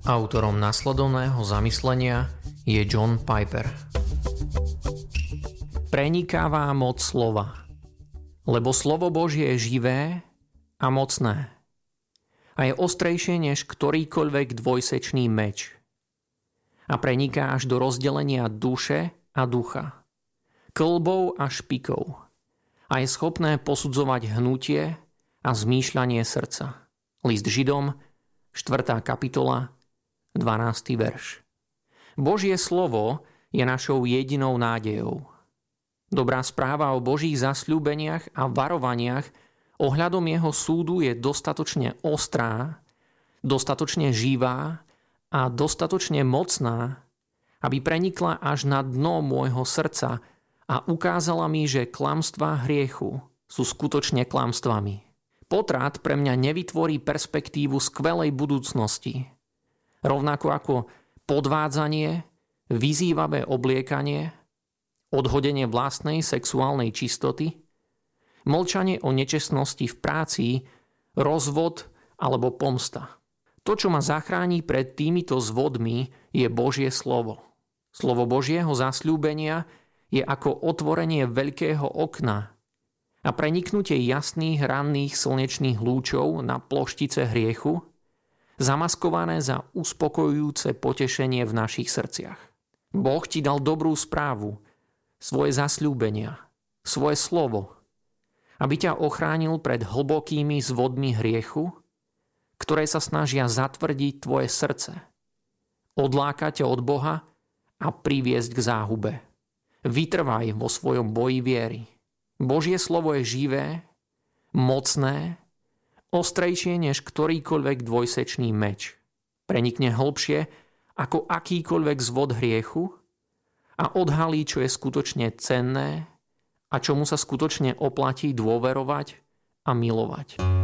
Autorom nasledovného zamyslenia je John Piper. Prenikáva moc slova, lebo slovo Božie je živé a mocné a je ostrejšie než ktorýkoľvek dvojsečný meč a preniká až do rozdelenia duše a ducha, kĺbov a špikov a je schopné posudzovať hnutie a zmýšľanie srdca. List Židom, 4. kapitola, 12. verš. Božie slovo je našou jedinou nádejou. Dobrá správa o Božích zasľúbeniach a varovaniach ohľadom jeho súdu je dostatočne ostrá, dostatočne živá a dostatočne mocná, aby prenikla až na dno môjho srdca a ukázala mi, že klamstvá hriechu sú skutočne klamstvami. Potrat pre mňa nevytvorí perspektívu skvelej budúcnosti. Rovnako ako podvádzanie, vyzývavé obliekanie, odhodenie vlastnej sexuálnej čistoty, mlčanie o nečestnosti v práci, rozvod alebo pomsta. To, čo ma zachráni pred týmito zvodmi, je Božie slovo. Slovo Božieho zasľúbenia je ako otvorenie veľkého okna a preniknutie jasných ranných slnečných lúčov na ploštice hriechu, zamaskované za uspokojujúce potešenie v našich srdciach. Boh ti dal dobrú správu, svoje zasľúbenia, svoje slovo, aby ťa ochránil pred hlbokými zvodmi hriechu, ktoré sa snažia zatvrdiť tvoje srdce, odlákať ťa od Boha a priviesť k záhube. Vytrvaj vo svojom boji viery. Božie slovo je živé, mocné, ostrejšie než ktorýkoľvek dvojsečný meč. Prenikne hlbšie ako akýkoľvek zvod hriechu a odhalí, čo je skutočne cenné a čomu sa skutočne oplatí dôverovať a milovať.